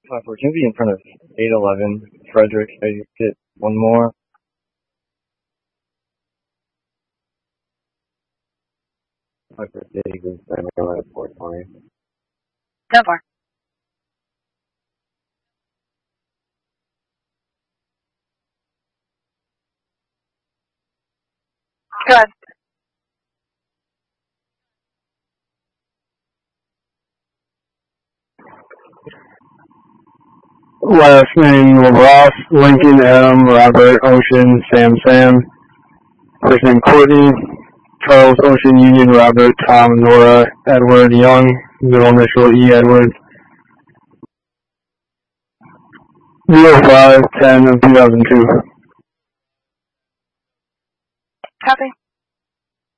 5-4, can be in front of 8-11. Frederick, I get one more. My first day is at 420. 10-4. Go ahead. Last name Ross, Lincoln, Adam, Robert, Ocean, Sam, First name Courtney, Charles, Ocean, Union, Robert, Tom, Nora, Edward, Young, middle initial E, Edward. 05-10 of 2002. Copy.